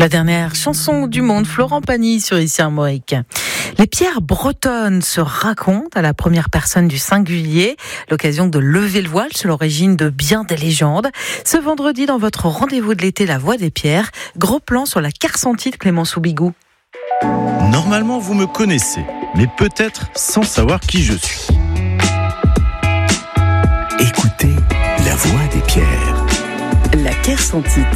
La dernière chanson du monde, Florent Pagny sur Ici Armorique. Les pierres bretonnes se racontent à la première personne du singulier, l'occasion de lever le voile sur l'origine de bien des légendes. Ce vendredi, dans votre rendez-vous de l'été, La Voix des Pierres, gros plan sur la Carsentite, Clément Soubigou. Normalement, vous me connaissez, mais peut-être sans savoir qui je suis. Écoutez La Voix des Pierres. La Carsentite.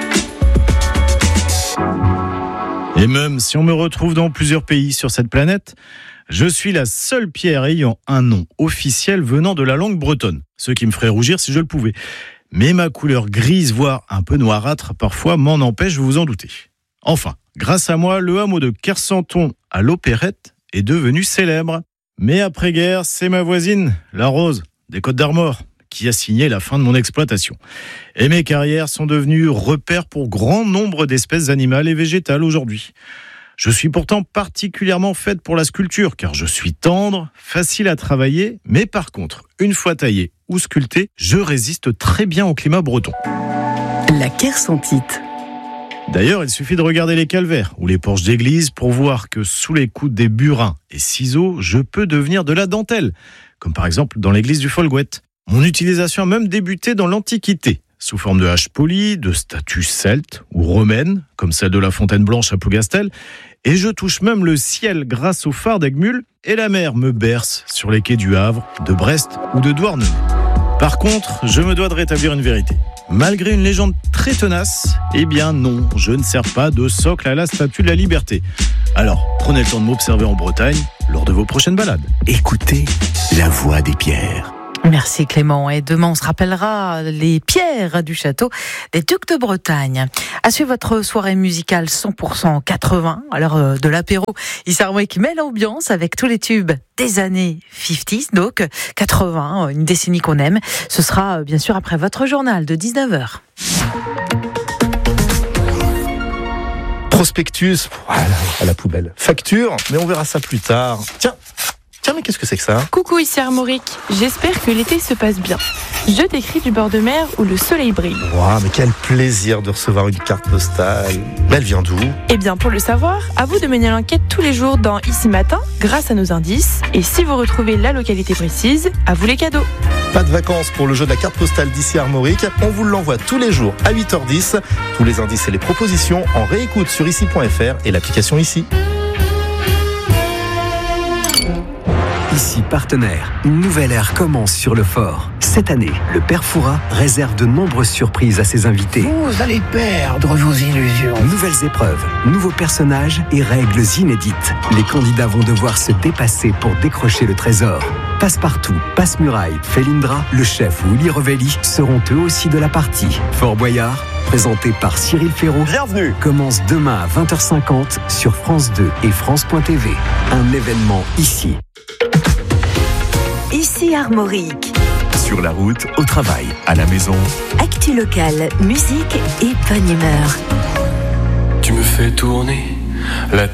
Et même si on me retrouve dans plusieurs pays sur cette planète, je suis la seule pierre ayant un nom officiel venant de la langue bretonne, ce qui me ferait rougir si je le pouvais. Mais ma couleur grise, voire un peu noirâtre, parfois m'en empêche, vous vous en doutez. Enfin, grâce à moi, le hameau de Kersanton à l'Opérette est devenu célèbre. Mais après-guerre, c'est ma voisine, la Rose, des Côtes d'Armor, qui a signé la fin de mon exploitation. Et mes carrières sont devenues repères pour grand nombre d'espèces animales et végétales aujourd'hui. Je suis pourtant particulièrement faite pour la sculpture, car je suis tendre, facile à travailler, mais par contre, une fois taillé ou sculpté, je résiste très bien au climat breton. La Carsentite. D'ailleurs, il suffit de regarder les calvaires ou les porches d'église pour voir que sous les coups des burins et ciseaux, je peux devenir de la dentelle, comme par exemple dans l'église du Folgouette. Mon utilisation a même débuté dans l'Antiquité, sous forme de haches polies, de statues celtes ou romaines, comme celle de la Fontaine Blanche à Plougastel, et je touche même le ciel grâce au phare d'Aiguemule, et la mer me berce sur les quais du Havre, de Brest ou de Douarnenez. Par contre, je me dois de rétablir une vérité. Malgré une légende très tenace, eh bien non, je ne sers pas de socle à la Statue de la Liberté. Alors, prenez le temps de m'observer en Bretagne lors de vos prochaines balades. Écoutez La Voix des Pierres. Merci Clément. Et demain, on se rappellera les pierres du château des Ducs de Bretagne. À suivre votre soirée musicale 100% 80, à l'heure de l'apéro. Ici Armorique met l'ambiance avec tous les tubes des années 50s, donc 80, une décennie qu'on aime. Ce sera bien sûr après votre journal de 19h. Prospectus, voilà, à la poubelle. Facture, mais on verra ça plus tard. Tiens, mais qu'est-ce que c'est que ça ? Coucou, ici Armorique. J'espère que l'été se passe bien. Je t'écris du bord de mer où le soleil brille. Waouh, mais quel plaisir de recevoir une carte postale. Mais elle vient d'où ? Eh bien, pour le savoir, à vous de mener l'enquête tous les jours dans Ici Matin, grâce à nos indices. Et si vous retrouvez la localité précise, à vous les cadeaux. Pas de vacances pour le jeu de la carte postale d'ici Armorique. On vous l'envoie tous les jours à 8h10. Tous les indices et les propositions en réécoute sur ici.fr et l'application Ici. Ici partenaire, une nouvelle ère commence sur le fort. Cette année, le Père Fouras réserve de nombreuses surprises à ses invités. Vous allez perdre vos illusions. Nouvelles épreuves, nouveaux personnages et règles inédites. Les candidats vont devoir se dépasser pour décrocher le trésor. Passe-Partout, Passe-Muraille, Félindra, le chef Willy Revelli seront eux aussi de la partie. Fort Boyard, présenté par Cyril Ferraud, Bienvenue. commence demain à 20h50 sur France 2 et France.tv. Un événement ici. Ici Armorique. Sur la route, au travail, à la maison. Actu locale, musique et bonne humeur. Tu me fais tourner la